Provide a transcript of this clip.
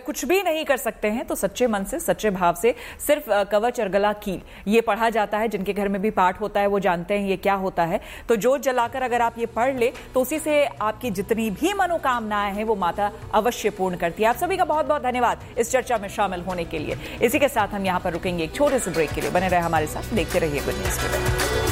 कुछ भी नहीं कर सकते हैं तो सच्चे मन से, सच्चे भाव से सिर्फ कवच और गला कील ये पढ़ा जाता है। जिनके घर में भी पाठ होता है वो जानते हैं ये क्या होता है। तो जोत जलाकर अगर आप ये पढ़ ले तो उसी से आपकी जितनी भी मनोकामनाएं हैं वो माता अवश्य पूर्ण करती है। आप सभी का बहुत बहुत धन्यवाद इस चर्चा में शामिल होने के लिए। इसी के साथ हम यहाँ पर रुकेंगे एक छोटे से ब्रेक के लिए। बने रहे हमारे साथ, देखते रहिए गुड न्यूज टुडे।